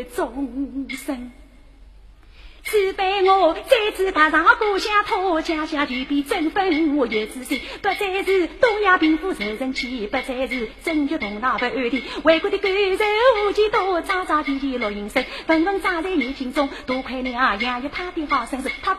终身。此辈我再次踏上故乡土，家乡就比争分我有自信，不再是东亚贫富受人欺，不再是争取动荡不安定，为国的感受无忌多，早早提前落营生，纷纷长在你心中，多亏娘养育他的好身世，他